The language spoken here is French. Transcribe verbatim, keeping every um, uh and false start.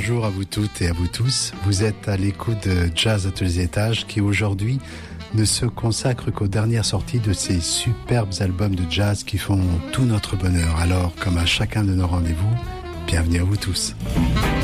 bonjour à vous toutes et à vous tous. Vous êtes à l'écoute de Jazz à tous les étages qui aujourd'hui ne se consacre qu'aux dernières sorties de ces superbes albums de jazz qui font tout notre bonheur. Alors, comme à chacun de nos rendez-vous, bienvenue à vous tous.